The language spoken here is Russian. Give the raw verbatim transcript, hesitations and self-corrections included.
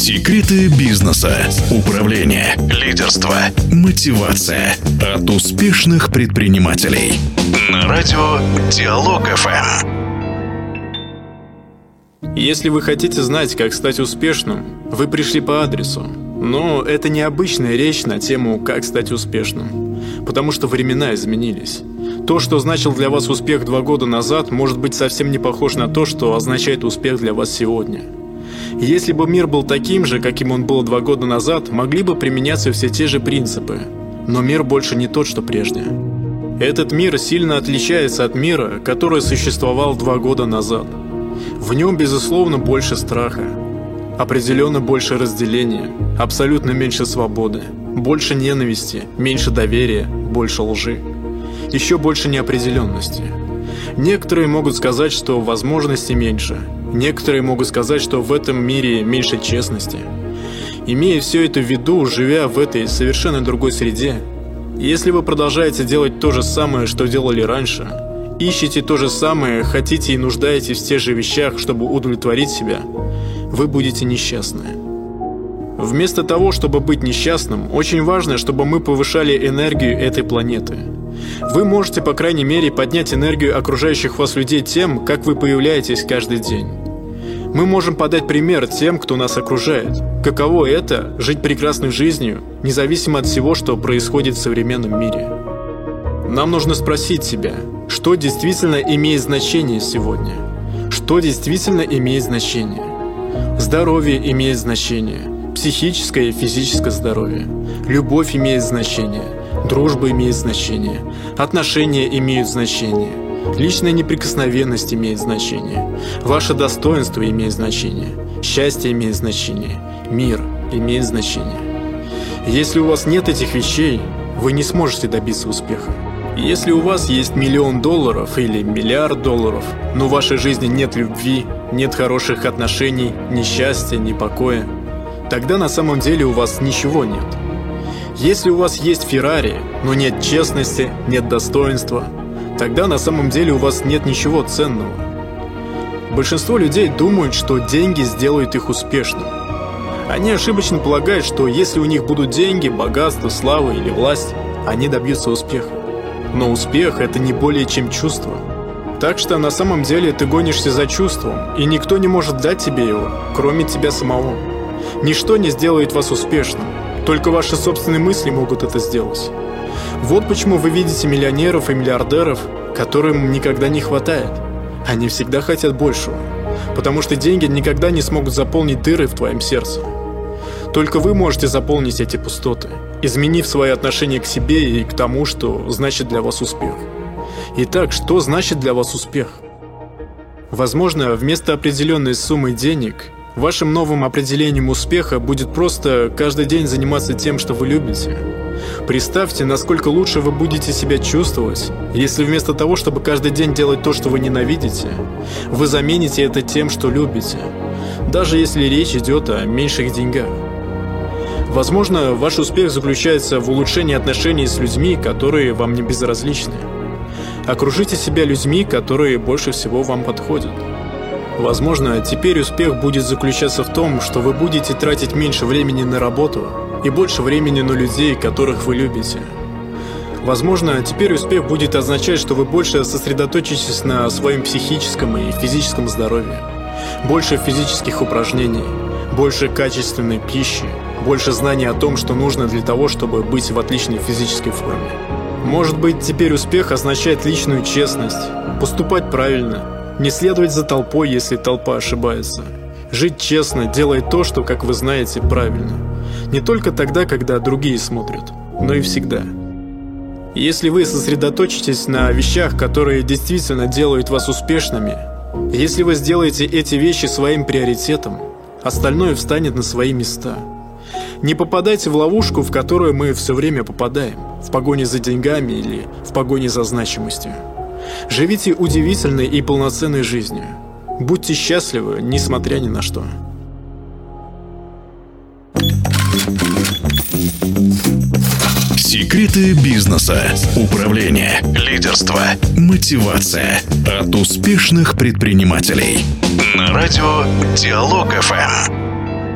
Секреты бизнеса, управления, лидерства, мотивация от успешных предпринимателей. На радио Диалог эф эм. Если вы хотите знать, как стать успешным, вы пришли по адресу. Но это не обычная речь на тему «как стать успешным», потому что времена изменились. То, что значил для вас успех два года назад, может быть совсем не похож на то, что означает успех для вас сегодня. Если бы мир был таким же, каким он был два года назад, могли бы применяться все те же принципы. Но мир больше не тот, что прежде. Этот мир сильно отличается от мира, который существовал два года назад. В нем, безусловно, больше страха, определенно больше разделения, абсолютно меньше свободы, больше ненависти, меньше доверия, больше лжи, еще больше неопределенности. Некоторые могут сказать, что возможностей меньше, некоторые могут сказать, что в этом мире меньше честности. Имея все это в виду, живя в этой совершенно другой среде, если вы продолжаете делать то же самое, что делали раньше, ищете то же самое, хотите и нуждаетесь в тех же вещах, чтобы удовлетворить себя, вы будете несчастны. Вместо того, чтобы быть несчастным, очень важно, чтобы мы повышали энергию этой планеты. Вы можете, по крайней мере, поднять энергию окружающих вас людей тем, как вы появляетесь каждый день. Мы можем подать пример тем, кто нас окружает. Каково это – жить прекрасной жизнью, независимо от всего, что происходит в современном мире. Нам нужно спросить себя, что действительно имеет значение сегодня? Что действительно имеет значение? Здоровье имеет значение, психическое и физическое здоровье. Любовь имеет значение, дружба имеет значение, отношения имеют значение, личная неприкосновенность имеет значение, ваше достоинство имеет значение, счастье имеет значение, мир имеет значение. Если у вас нет этих вещей, вы не сможете добиться успеха. Если у вас есть миллион долларов или миллиард долларов, но в вашей жизни нет любви, нет хороших отношений, ни счастья, ни покоя, тогда на самом деле у вас ничего нет. Если у вас есть Феррари, но нет честности, нет достоинства, тогда на самом деле у вас нет ничего ценного. Большинство людей думают, что деньги сделают их успешным. Они ошибочно полагают, что если у них будут деньги, богатство, слава или власть, они добьются успеха. Но успех – это не более чем чувство. Так что на самом деле ты гонишься за чувством, и никто не может дать тебе его, кроме тебя самого. Ничто не сделает вас успешным, только ваши собственные мысли могут это сделать. Вот почему вы видите миллионеров и миллиардеров, которым никогда не хватает. Они всегда хотят большего, потому что деньги никогда не смогут заполнить дыры в твоем сердце. Только вы можете заполнить эти пустоты, изменив свои отношения к себе и к тому, что значит для вас успех. Итак, что значит для вас успех? Возможно, вместо определенной суммы денег, вашим новым определением успеха будет просто каждый день заниматься тем, что вы любите. Представьте, насколько лучше вы будете себя чувствовать, если вместо того, чтобы каждый день делать то, что вы ненавидите, вы замените это тем, что любите, даже если речь идет о меньших деньгах. Возможно, ваш успех заключается в улучшении отношений с людьми, которые вам не безразличны. Окружите себя людьми, которые больше всего вам подходят. Возможно, теперь успех будет заключаться в том, что вы будете тратить меньше времени на работу и больше времени на людей, которых вы любите. Возможно, теперь успех будет означать, что вы больше сосредоточитесь на своем психическом и физическом здоровье, больше физических упражнений, больше качественной пищи, больше знаний о том, что нужно для того, чтобы быть в отличной физической форме. Может быть, теперь успех означает личную честность, поступать правильно, не следовать за толпой, если толпа ошибается, жить честно, делая то, что, как вы знаете, правильно. Не только тогда, когда другие смотрят, но и всегда. Если вы сосредоточитесь на вещах, которые действительно делают вас успешными, если вы сделаете эти вещи своим приоритетом, остальное встанет на свои места. Не попадайте в ловушку, в которую мы все время попадаем, в погоне за деньгами или в погоне за значимостью. Живите удивительной и полноценной жизнью. Будьте счастливы, несмотря ни на что. Секреты бизнеса, управления, лидерства, мотивация от успешных предпринимателей. На радио Диалог эф эм.